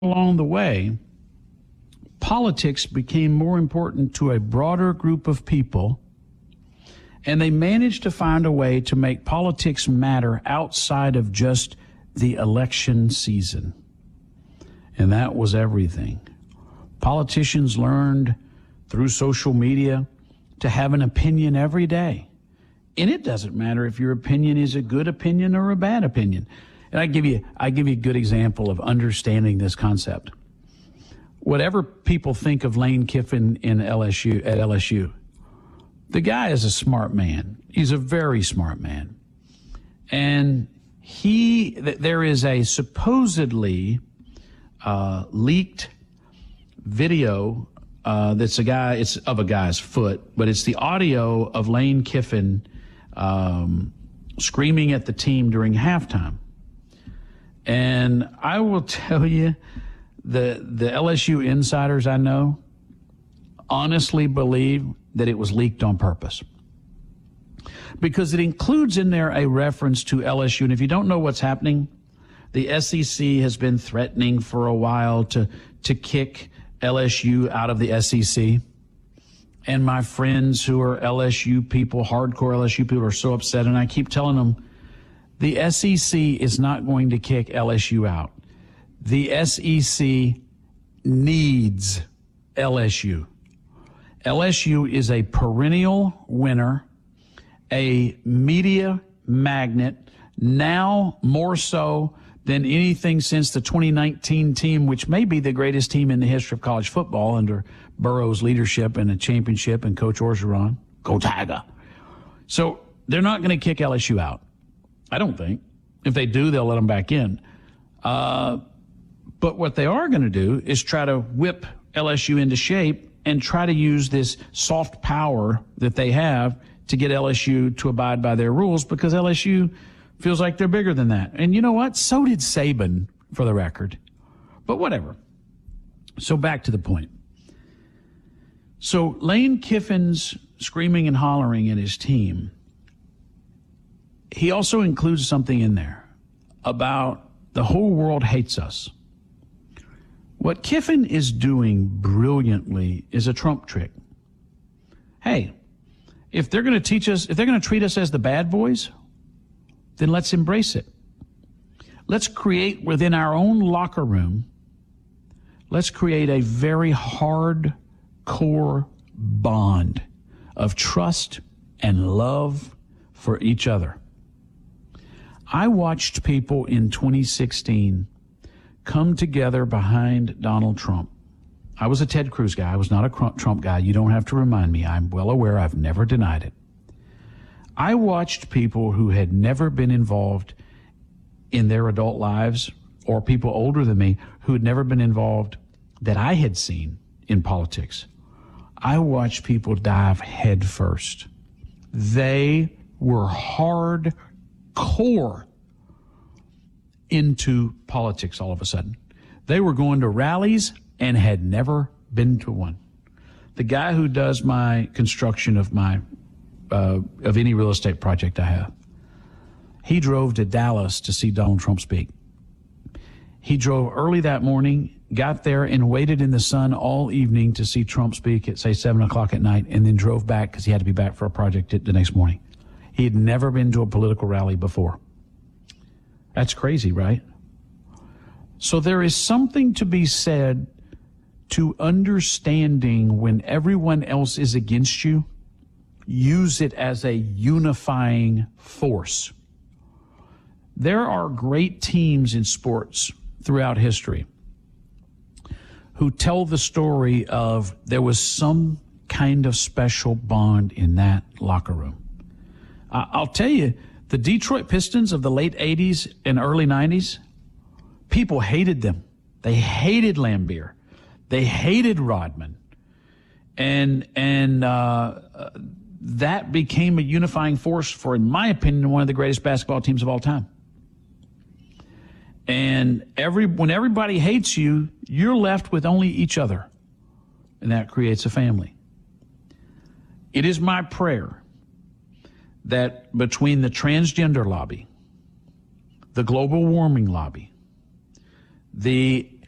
along the way, politics became more important to a broader group of people, and they managed to find a way to make politics matter outside of just the election season. And that was everything. Politicians learned through social media to have an opinion every day. And it doesn't matter if your opinion is a good opinion or a bad opinion. And I give you a good example of understanding this concept. Whatever people think of Lane Kiffin at LSU, the guy is a smart man. He's a very smart man. And there is a supposedly leaked video it's of a guy's foot, but it's the audio of Lane Kiffin screaming at the team during halftime. And I will tell you, the LSU insiders I know honestly believe that it was leaked on purpose, because it includes in there a reference to LSU. And if you don't know what's happening, the SEC has been threatening for a while to kick LSU out of the SEC. And my friends who are LSU people, hardcore LSU people, are so upset. And I keep telling them, the SEC is not going to kick LSU out. The SEC needs LSU. LSU is a perennial winner, a media magnet, now more so than anything since the 2019 team, which may be the greatest team in the history of college football under Burrow's leadership and a championship and Coach Orgeron. Go Tiger. So they're not going to kick LSU out, I don't think. If they do, they'll let them back in. But what they are going to do is try to whip LSU into shape and try to use this soft power that they have to get LSU to abide by their rules, because LSU feels like they're bigger than that. And you know what? So did Saban, for the record. But whatever. So back to the point. So Lane Kiffin's screaming and hollering at his team, he also includes something in there about the whole world hates us. What Kiffin is doing brilliantly is a Trump trick. Hey, if they're going to teach us, if they're going to treat us as the bad boys, then let's embrace it. Let's create within our own locker room, let's create a very hard-core bond of trust and love for each other. I watched people in 2016 come together behind Donald Trump. I was a Ted Cruz guy. I was not a Trump guy. You don't have to remind me. I'm well aware. I've never denied it. I watched people who had never been involved in their adult lives, or people older than me who had never been involved that I had seen in politics. I watched people dive head first. They were hardcore into politics all of a sudden. They were going to rallies and had never been to one. The guy who does my construction of any real estate project I have, he drove to Dallas to see Donald Trump speak. He drove early that morning, got there and waited in the sun all evening to see Trump speak at, say, 7 o'clock at night, and then drove back because he had to be back for a project the next morning. He had never been to a political rally before. That's crazy, right? So there is something to be said to understanding when everyone else is against you, use it as a unifying force. There are great teams in sports throughout history who tell the story of there was some kind of special bond in that locker room. I'll tell you, the Detroit Pistons of the late 80s and early 90s, people hated them. They hated Lambeer. They hated Rodman. And that became a unifying force for, in my opinion, one of the greatest basketball teams of all time. And when everybody hates you, you're left with only each other. And that creates a family. It is my prayer that between the transgender lobby, the global warming lobby, the